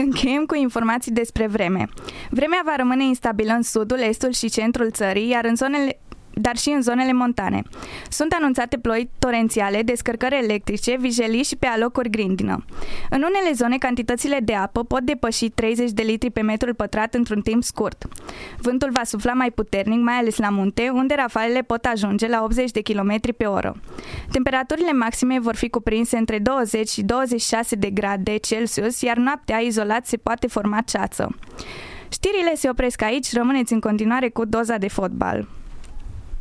Încheiem cu informații despre vreme. Vremea va rămâne instabilă în sudul, estul și centrul țării, dar și în zonele montane. Sunt anunțate ploi torențiale, descărcări electrice, vijelii și pe alocuri grindină. În unele zone, cantitățile de apă pot depăși 30 de litri pe metrul pătrat într-un timp scurt. Vântul va sufla mai puternic, mai ales la munte, unde rafalele pot ajunge la 80 de km pe oră. Temperaturile maxime vor fi cuprinse între 20 și 26 de grade Celsius, iar noaptea, izolat, se poate forma ceață. Știrile se opresc aici, rămâneți în continuare cu Doza de Fotbal.